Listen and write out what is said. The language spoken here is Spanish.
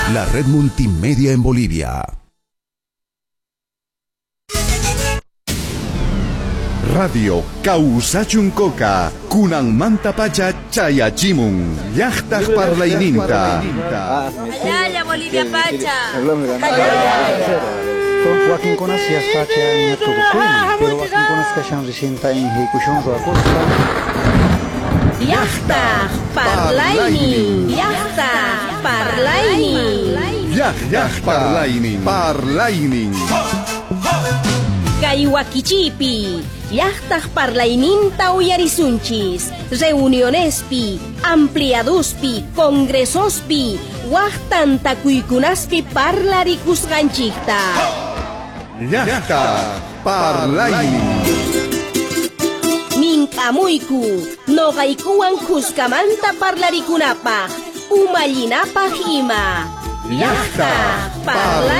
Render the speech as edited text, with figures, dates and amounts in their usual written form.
La red multimedia en Bolivia. Radio Causachuncoca, Kunan Mantapacha Chayachimun, Yachtaj Parlaininta. Allá, Bolivia Pacha. Joaquín Conacia Pacha en Tucucuy, pero Joaquín Conacia reciente en Hicushon Roacosta. Yachtaj Parlaini. Yachtaj Parlaini. Yachtaj Parlainin. Kaywakichipi, Yachtaj Parlaininta uyarisunchis, reunionespi, ampliaduspi, congresospi, Wachtanta kuykunaspi parlarikusqanchikta. Yachtaj Parlainin. Minkamuyku, noqaykuwan kuskamanta parlarikunapaq, umallinapaq ima. Yachtaj Parlaini.